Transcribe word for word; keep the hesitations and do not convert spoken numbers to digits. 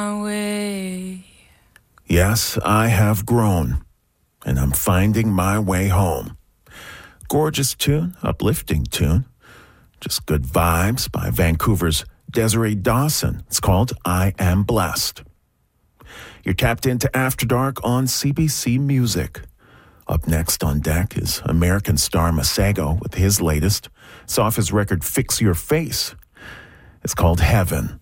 way. Yes, I have grown, and I'm finding my way home. Gorgeous tune, uplifting tune. Just good vibes by Vancouver's Desiree Dawson. It's called I Am Blessed. You're tapped into After Dark on C B C Music. Up next on deck is American star Masego with his latest. It's off his record Fix Your Face. It's called Heaven.